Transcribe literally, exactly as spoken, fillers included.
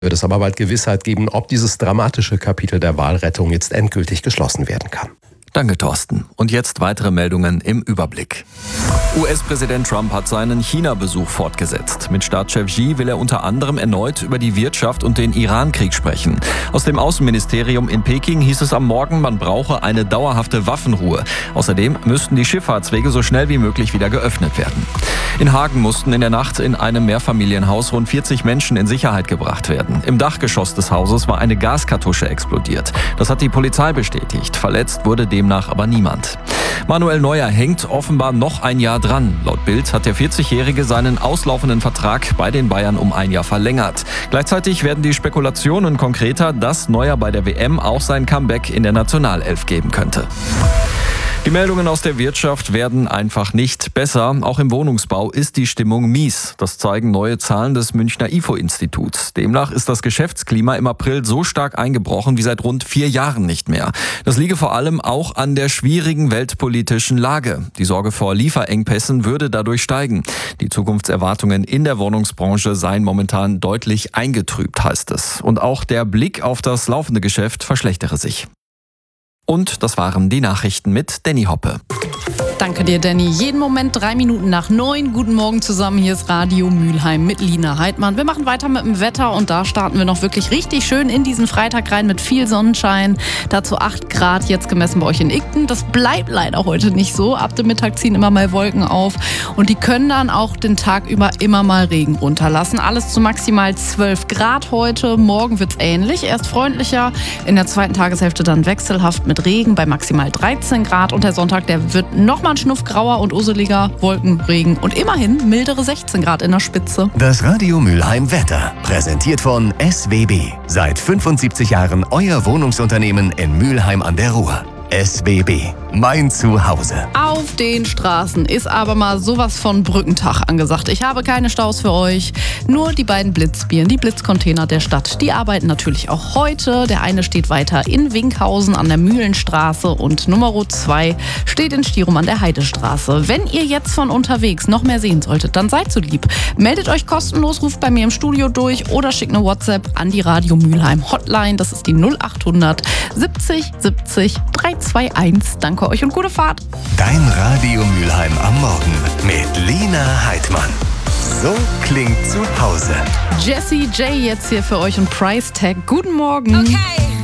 Wird es aber bald Gewissheit geben, ob dieses dramatische Kapitel der Wahlrettung jetzt endgültig geschlossen werden kann. Danke, Thorsten. Und jetzt weitere Meldungen im Überblick. U S-Präsident Trump hat seinen China-Besuch fortgesetzt. Mit Staatschef Xi will er unter anderem erneut über die Wirtschaft und den Iran-Krieg sprechen. Aus dem Außenministerium in Peking hieß es am Morgen, man brauche eine dauerhafte Waffenruhe. Außerdem müssten die Schifffahrtswege so schnell wie möglich wieder geöffnet werden. In Hagen mussten in der Nacht in einem Mehrfamilienhaus rund vierzig Menschen in Sicherheit gebracht werden. Im Dachgeschoss des Hauses war eine Gaskartusche explodiert. Das hat die Polizei bestätigt. Verletzt wurde demnach aber niemand. Manuel Neuer hängt offenbar noch ein Jahr dran. Laut Bild hat der vierzigjährige seinen auslaufenden Vertrag bei den Bayern um ein Jahr verlängert. Gleichzeitig werden die Spekulationen konkreter, dass Neuer bei der W M auch sein Comeback in der Nationalelf geben könnte. Die Meldungen aus der Wirtschaft werden einfach nicht besser. Auch im Wohnungsbau ist die Stimmung mies. Das zeigen neue Zahlen des Münchner I F O-Instituts. Demnach ist das Geschäftsklima im April so stark eingebrochen wie seit rund vier Jahren nicht mehr. Das liege vor allem auch an der schwierigen weltpolitischen Lage. Die Sorge vor Lieferengpässen würde dadurch steigen. Die Zukunftserwartungen in der Wohnungsbranche seien momentan deutlich eingetrübt, heißt es. Und auch der Blick auf das laufende Geschäft verschlechtere sich. Und das waren die Nachrichten mit Danny Hoppe. Danke dir, Danny. Jeden Moment drei Minuten nach neun. Guten Morgen zusammen. Hier ist Radio Mülheim mit Lina Heidmann. Wir machen weiter mit dem Wetter und da starten wir noch wirklich richtig schön in diesen Freitag rein mit viel Sonnenschein. Dazu acht Grad jetzt gemessen bei euch in Igten. Das bleibt leider heute nicht so. Ab dem Mittag ziehen immer mal Wolken auf und die können dann auch den Tag über immer mal Regen runterlassen. Alles zu maximal zwölf Grad heute. Morgen wird's ähnlich. Erst freundlicher, in der zweiten Tageshälfte dann wechselhaft mit Regen bei maximal dreizehn Grad. Und der Sonntag, der wird noch mal ein Schnuff grauer und useliger, Wolken, Regen und immerhin mildere sechzehn Grad in der Spitze. Das Radio Mülheim Wetter, präsentiert von S W B. Seit fünfundsiebzig Jahren euer Wohnungsunternehmen in Mülheim an der Ruhr. S W B, mein Zuhause. Auf den Straßen ist aber mal sowas von Brückentag angesagt. Ich habe keine Staus für euch, nur die beiden Blitzbieren, die Blitzcontainer der Stadt. Die arbeiten natürlich auch heute. Der eine steht weiter in Winkhausen an der Mühlenstraße und Nummer zwei steht in Stirum an der Heidestraße. Wenn ihr jetzt von unterwegs noch mehr sehen solltet, dann seid so lieb. Meldet euch kostenlos, ruft bei mir im Studio durch oder schickt eine WhatsApp an die Radio Mülheim Hotline. Das ist die null acht hundert siebzig siebzig dreihunderteinundzwanzig. Danke euch und gute Fahrt. Dein Radio Mülheim am Morgen mit Lina Heidmann. So klingt zu Hause. Jessie J jetzt hier für euch und Price Tag. Guten Morgen. Okay.